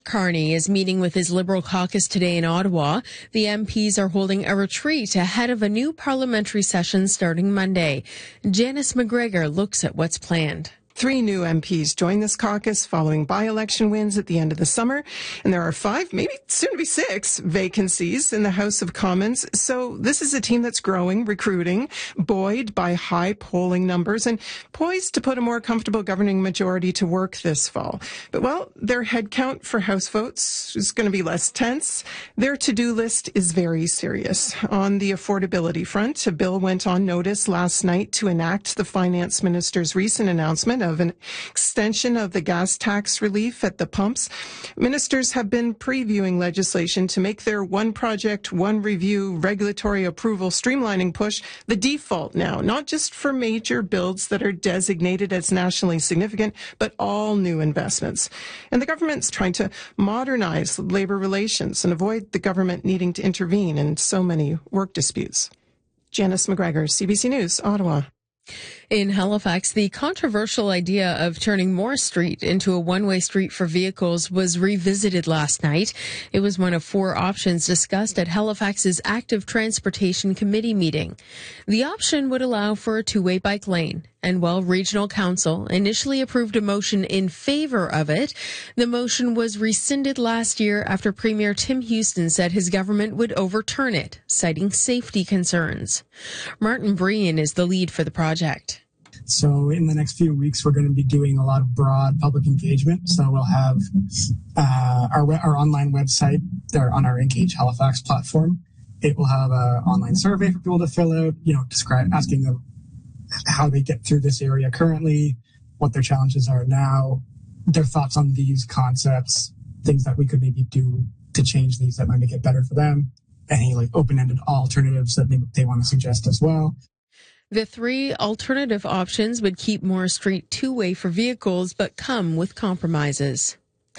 Carney is meeting with his Liberal caucus today in Ottawa. The MPs are holding a retreat ahead of a new parliamentary session starting Monday. Janice McGregor looks at what's planned. 3 new MPs join this caucus following by-election wins at the end of the summer, and there are 5, maybe soon to be 6, vacancies in the House of Commons. So this is a team that's growing, recruiting, buoyed by high polling numbers, and poised to put a more comfortable governing majority to work this fall. But, well, their headcount for House votes is going to be less tense. Their to-do list is very serious. On the affordability front, a bill went on notice last night to enact the Finance Minister's recent announcement of an extension of the gas tax relief at the pumps. Ministers have been previewing legislation to make their one project, one review regulatory approval streamlining push the default now, not just for major builds that are designated as nationally significant, but all new investments. And the government's trying to modernize labor relations and avoid the government needing to intervene in so many work disputes. Janice McGregor, CBC News, Ottawa. In Halifax, the controversial idea of turning Moore Street into a one-way street for vehicles was revisited last night. It was one of 4 options discussed at Halifax's Active Transportation Committee meeting. The option would allow for a 2-way bike lane, and while Regional Council initially approved a motion in favor of it, the motion was rescinded last year after Premier Tim Houston said his government would overturn it, citing safety concerns. Martin Breen is the lead for the project. So in the next few weeks, we're going to be doing a lot of broad public engagement. So we'll have our online website there on our Engage Halifax platform. It will have an online survey for people to fill out, asking them how they get through this area currently, what their challenges are now, their thoughts on these concepts, things that we could maybe do to change these that might make it better for them, any open-ended alternatives that they want to suggest as well. The 3 alternative options would keep Moore Street 2-way for vehicles, but come with compromises.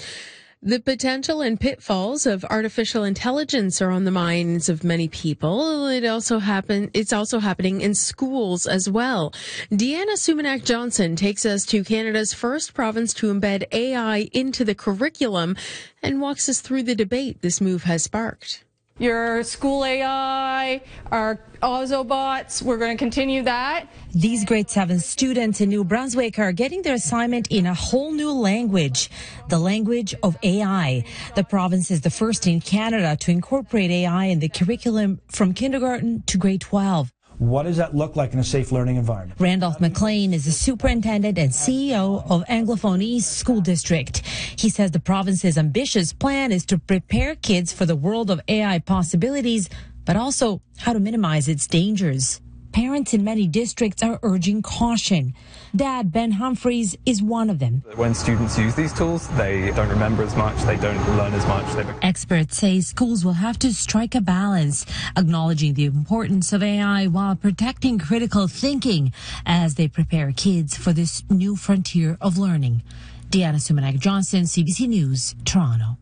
The potential and pitfalls of artificial intelligence are on the minds of many people. It's also happening in schools as well. Deanna Sumanak-Johnson takes us to Canada's first province to embed AI into the curriculum and walks us through the debate this move has sparked. Your school AI, our Ozobots, we're going to continue that. These grade 7 students in New Brunswick are getting their assignment in a whole new language, the language of AI. The province is the first in Canada to incorporate AI in the curriculum from kindergarten to grade 12. What does that look like in a safe learning environment? Randolph McLean is the superintendent and CEO of Anglophone East School District. He says the province's ambitious plan is to prepare kids for the world of AI possibilities, but also how to minimize its dangers. Parents in many districts are urging caution. Dad Ben Humphreys is one of them. When students use these tools, they don't remember as much, they don't learn as much. Experts say schools will have to strike a balance, acknowledging the importance of AI while protecting critical thinking as they prepare kids for this new frontier of learning. Deanna Sumanak-Johnson, CBC News, Toronto.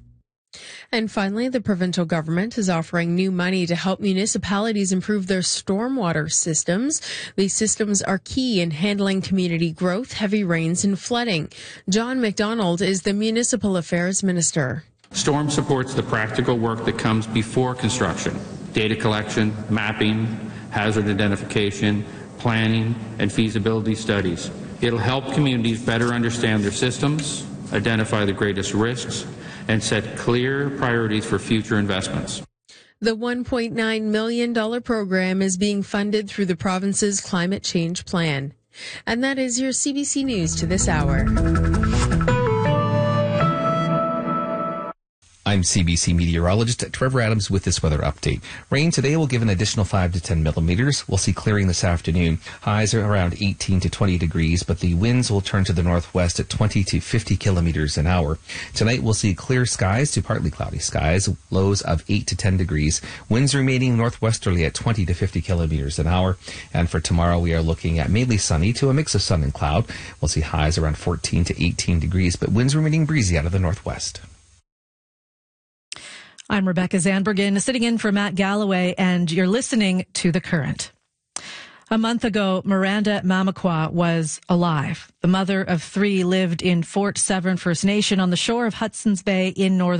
And finally, the provincial government is offering new money to help municipalities improve their stormwater systems. These systems are key in handling community growth, heavy rains, and flooding. John McDonald is the Municipal Affairs Minister. STORM supports the practical work that comes before construction: data collection, mapping, hazard identification, planning, and feasibility studies. It'll help communities better understand their systems, identify the greatest risks, and set clear priorities for future investments. The $1.9 million program is being funded through the province's climate change plan. And that is your CBC News to this hour. I'm CBC meteorologist Trevor Adams with this weather update. Rain today will give an additional 5 to 10 millimeters. We'll see clearing this afternoon. Highs are around 18 to 20 degrees, but the winds will turn to the northwest at 20 to 50 kilometers an hour. Tonight we'll see clear skies to partly cloudy skies, lows of 8 to 10 degrees. Winds remaining northwesterly at 20 to 50 kilometers an hour. And for tomorrow we are looking at mainly sunny to a mix of sun and cloud. We'll see highs around 14 to 18 degrees, but winds remaining breezy out of the northwest. I'm Rebecca Zandbergen, sitting in for Matt Galloway, and you're listening to The Current. A month ago, Miranda Mamakwa was alive. The mother of 3 lived in Fort Severn First Nation on the shore of Hudson's Bay in northern